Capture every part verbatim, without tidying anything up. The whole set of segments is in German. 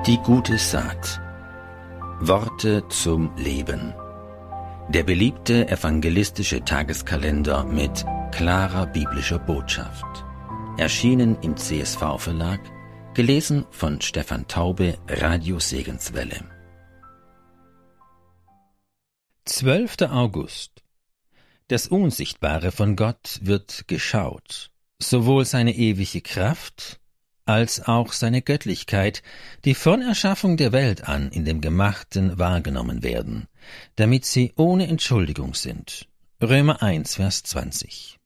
Die gute Saat. Worte zum Leben. Der beliebte evangelistische Tageskalender mit klarer biblischer Botschaft. Erschienen im C S V-Verlag, gelesen von Stefan Taube, Radio Segenswelle. zwölfter August. Das Unsichtbare von Gott wird geschaut, sowohl seine ewige Kraft als auch seine Göttlichkeit, die von Erschaffung der Welt an in dem Gemachten wahrgenommen werden, damit sie ohne Entschuldigung sind. Römer eins, Vers zwanzig.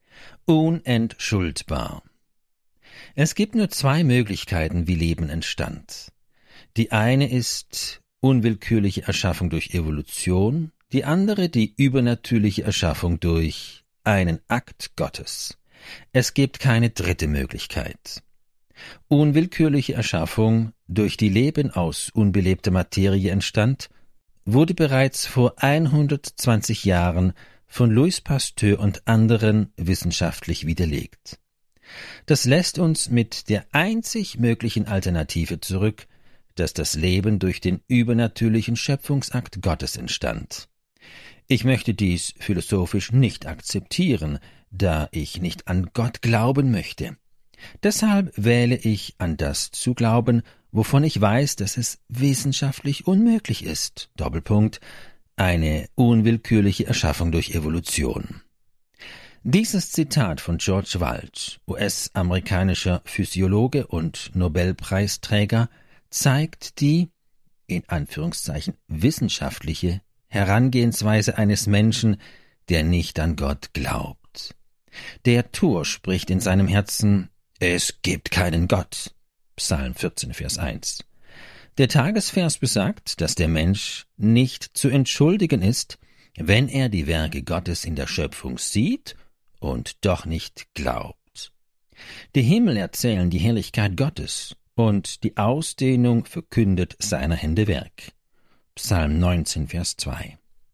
Unentschuldbar. Es gibt nur zwei Möglichkeiten, wie Leben entstand. Die eine ist unwillkürliche Erschaffung durch Evolution, die andere die übernatürliche Erschaffung durch einen Akt Gottes. Es gibt keine dritte Möglichkeit. Unwillkürliche Erschaffung, durch die Leben aus unbelebter Materie entstand, wurde bereits vor hundertzwanzig Jahren von Louis Pasteur und anderen wissenschaftlich widerlegt. Das lässt uns mit der einzig möglichen Alternative zurück, dass das Leben durch den übernatürlichen Schöpfungsakt Gottes entstand. Ich möchte dies philosophisch nicht akzeptieren, da ich nicht an Gott glauben möchte. Deshalb wähle ich an das zu glauben, wovon ich weiß, dass es wissenschaftlich unmöglich ist. Doppelpunkt, eine unwillkürliche Erschaffung durch Evolution. Dieses Zitat von George Wald, U S-amerikanischer Physiologe und Nobelpreisträger, zeigt die, in Anführungszeichen, wissenschaftliche Herangehensweise eines Menschen, der nicht an Gott glaubt. Der Tor spricht in seinem Herzen: Es gibt keinen Gott. Psalm vierzehn, Vers eins. Der Tagesvers besagt, dass der Mensch nicht zu entschuldigen ist, wenn er die Werke Gottes in der Schöpfung sieht und doch nicht glaubt. Die Himmel erzählen die Herrlichkeit Gottes und die Ausdehnung verkündet seiner Hände Werk. Psalm neunzehn, Vers zwei.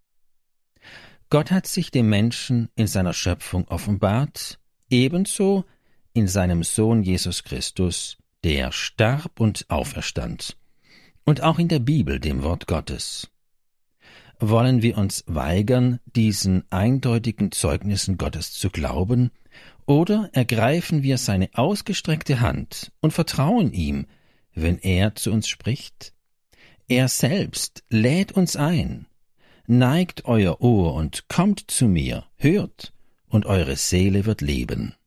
Gott hat sich dem Menschen in seiner Schöpfung offenbart, ebenso in seinem Sohn Jesus Christus, der starb und auferstand, und auch in der Bibel, dem Wort Gottes. Wollen wir uns weigern, diesen eindeutigen Zeugnissen Gottes zu glauben, oder ergreifen wir seine ausgestreckte Hand und vertrauen ihm, wenn er zu uns spricht? Er selbst lädt uns ein. Neigt euer Ohr und kommt zu mir, hört, und eure Seele wird leben.